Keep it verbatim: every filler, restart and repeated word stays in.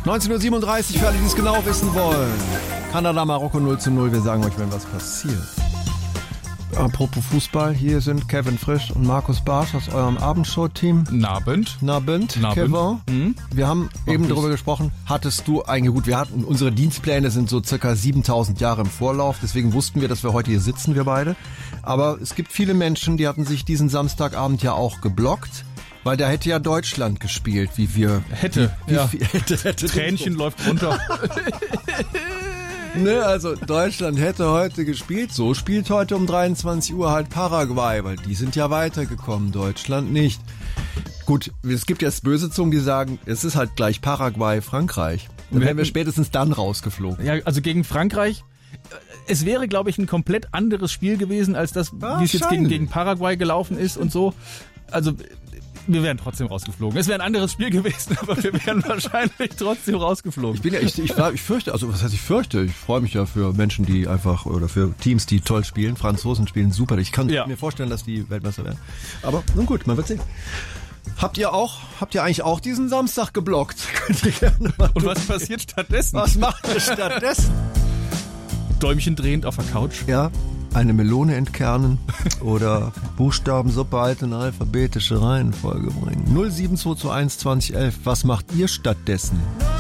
neunzehn Uhr siebenunddreißig für alle, die es genau wissen wollen. Kanada, Marokko null zu null. Wir sagen euch, wenn was passiert. Apropos Fußball, hier sind Kevin Frisch und Markus Barsch aus eurem Abendshow-Team. Nabend. Nabend, Nabend. Kevin. Mhm. Wir haben Mach eben du's. darüber gesprochen, hattest du eigentlich, gut, wir hatten, unsere Dienstpläne sind so circa siebentausend Jahre im Vorlauf, deswegen wussten wir, dass wir heute hier sitzen, wir beide. Aber es gibt viele Menschen, die hatten sich diesen Samstagabend ja auch geblockt, weil da hätte ja Deutschland gespielt, wie wir... Hätte, wie, ja. Wie, hätte, hätte Tränchen läuft runter. Ne, also Deutschland hätte heute gespielt, so spielt heute um dreiundzwanzig Uhr halt Paraguay, weil die sind ja weitergekommen, Deutschland nicht. Gut, es gibt jetzt böse Zungen, die sagen, es ist halt gleich Paraguay, Frankreich. Dann Wir wären wir hätten- spätestens dann rausgeflogen. Ja, also gegen Frankreich. Es wäre, glaube ich, ein komplett anderes Spiel gewesen, als das, wie es jetzt gegen, gegen Paraguay gelaufen ist und so. Also, wir wären trotzdem rausgeflogen. Es wäre ein anderes Spiel gewesen, aber wir wären wahrscheinlich trotzdem rausgeflogen. Ich bin ja, ich, ich, ich fürchte, also was heißt ich fürchte? Ich freue mich ja für Menschen, die einfach, oder für Teams, die toll spielen. Franzosen spielen super. Ich kann Ja. mir vorstellen, dass die Weltmeister werden. Aber nun gut, man wird sehen. Habt ihr auch, habt ihr eigentlich auch diesen Samstag geblockt? Könnt ihr gerne mal Und tun. was passiert stattdessen? Was macht ihr stattdessen? Däumchen drehend auf der Couch. Ja, eine Melone entkernen oder Buchstabensuppe halt in alphabetische Reihenfolge bringen. null sieben zwei zwei eins zwanzig elf. Was macht ihr stattdessen?